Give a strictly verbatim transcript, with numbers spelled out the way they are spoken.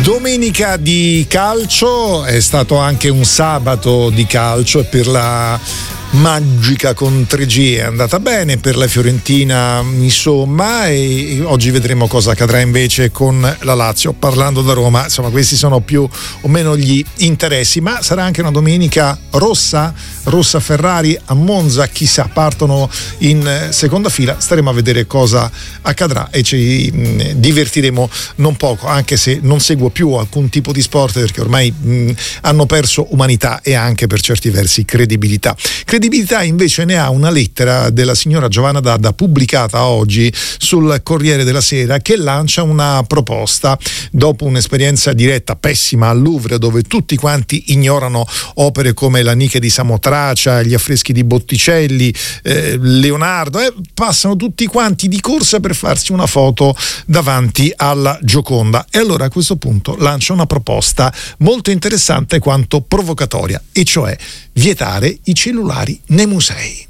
Domenica di calcio, è stato anche un sabato di calcio e per la magica con tre G è andata bene, per la Fiorentina insomma, e oggi vedremo cosa accadrà invece con la Lazio. Parlando da Roma, insomma, questi sono più o meno gli interessi, ma sarà anche una domenica rossa, rossa Ferrari a Monza, chissà, partono in seconda fila, staremo a vedere cosa accadrà e ci mh, divertiremo non poco, anche se non seguo più alcun tipo di sport perché ormai mh, hanno perso umanità e anche per certi versi credibilità. Credibilità invece ne ha una lettera della signora Giovanna D'Adda pubblicata oggi sul Corriere della Sera, che lancia una proposta dopo un'esperienza diretta pessima al Louvre, dove tutti quanti ignorano opere come la Nike di Samotracia, gli affreschi di Botticelli, eh, Leonardo, eh, passano tutti quanti di corsa per farsi una foto davanti alla Gioconda. E allora a questo punto lancia una proposta molto interessante quanto provocatoria, e cioè vietare i cellulari nei musei.